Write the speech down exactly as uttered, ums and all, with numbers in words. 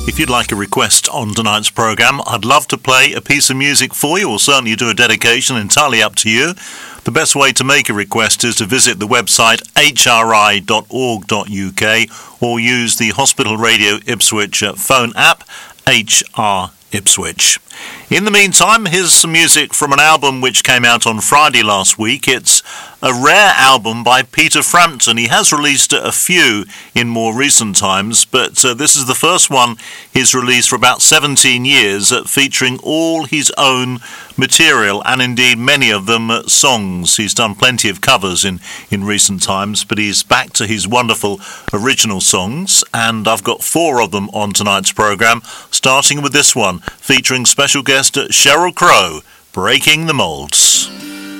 If you'd like a request on tonight's programme, I'd love to play a piece of music for you, or certainly do a dedication, entirely up to you. The best way to make a request is to visit the website h r i dot org dot u k or use the Hospital Radio Ipswich phone app, H R Ipswich. In the meantime, here's some music from an album which came out on Friday last week. It's a rare album by Peter Frampton. He has released a few in more recent times, but uh, this is the first one he's released for about seventeen years, uh, featuring all his own material, and indeed many of them uh, songs. He's done plenty of covers in, in recent times, but he's back to his wonderful original songs, and I've got four of them on tonight's programme, starting with this one, featuring special guest Sheryl Crow, Breaking the Molds.